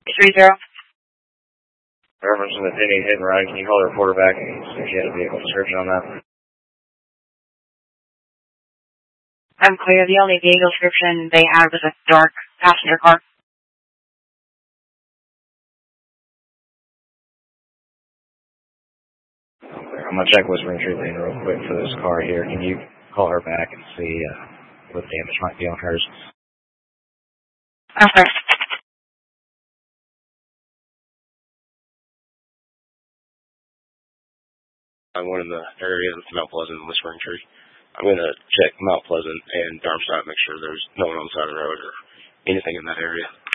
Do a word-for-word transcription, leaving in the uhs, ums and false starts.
three zero. Reference to the Penny hit and ride. Can you call the reporter back and see if you had a vehicle description on that? I'm clear. The only vehicle description they had was a dark passenger car. I'm going to check Whispering Tree Lane real quick for this car here. Can you call her back and see uh, what damage might be on hers? Okay. I'm one in the area of Mount Pleasant and Whispering Tree. I'm going to check Mount Pleasant and Darmstadt, make sure there's no one on the side of the road or anything in that area.